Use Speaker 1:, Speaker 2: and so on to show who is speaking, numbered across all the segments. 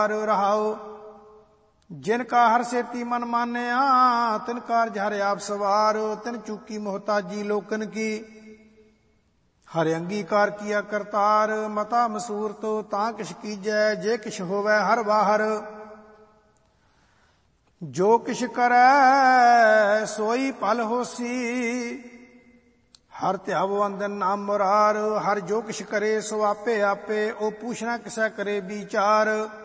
Speaker 1: रहाओ। जिनका हर सेती मन मान्या तिन कारज हर आप सवार। तिन चूकी मोहताजी लोकन की हर अंगीकार किया करतार। मता मसूर तो तां किश कीजै जे किश होवै हर बाहर। जो किश करै सोई पल होसी हर त्यावो अंदन नाम मुरार। हर जो किश करे सो आपे आपे ओ पूछना किसै करे विचार।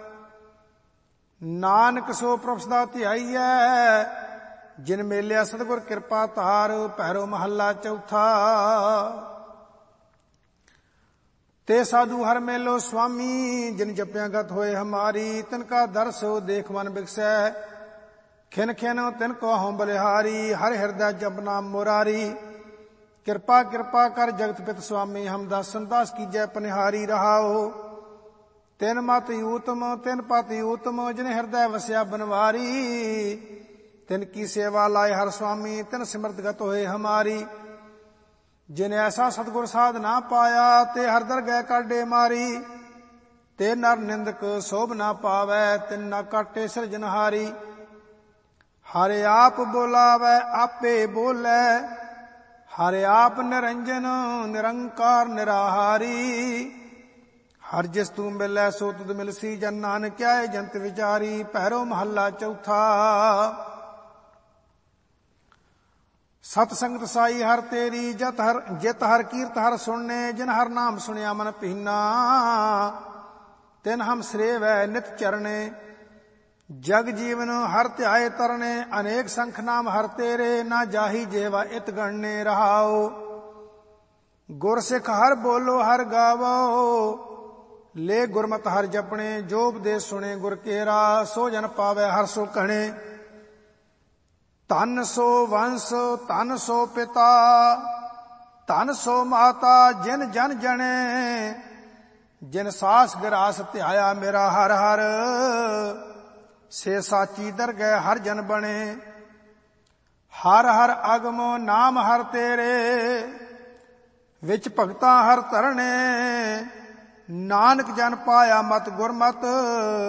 Speaker 1: नानक सो प्रभुसदा ध्याईऐ जिन मेलिया सतगुर कृपा तार। पैरो महला चौथा। ते साधु हर मेलो स्वामी जिन जपिया गत होए हमारी। तिनका दर्शो देख मन बिकसै खिन खिन तिनको हों बलिहारी। हर हृदय जपना मुरारी। कृपा कृपा कर जगत पित स्वामी हम दासन दास कीजै पनिहारी। रहाओ तिन मत यूतम तिन पत यूतम जिन हृदय वस्या बनवारी। तिन की सेवा लाए हर स्वामी तिन सिमरत गत होए हमारी। जिन ऐसा सतगुर साध ना पाया ते हर दरगह काटे मारी। ते नर निंदक शोभ ना पावै तिन ना काटे सिरजनहारी। हरे आप बोलावै आपे बोलै हरे आप निरंजन निरंकार निराहारी। हर जिस तू मिलै सो तुद मिलसी जन नानक क्या जंत विचारी। पैरो महला चौथा। सत संगत साई हर तेरी जित हर कीर्त हर सुनने। जिन हर नाम सुनिया मन पीना तिन हम श्रेव है नित चरणे। जग जीवन हर ध्याए तरने अनेक संख नाम हर तेरे। ना जाही जेवा इत गणने। रहाओ गुर सिख हर बोलो हर गावो ले गुरमत हर जपने। जो उपदेश सुने गुर केरा सो जन पावे हर सो कहणे। धन सो वंश धन सो पिता धन सो माता जिन जन जने। जिन सास गिरास ध्याया मेरा हर हर। से साची दरगह हर जन बने। हर हर अगम नाम हर तेरे विच भगता हर धरणे। नानक जन पाया मत गुरमत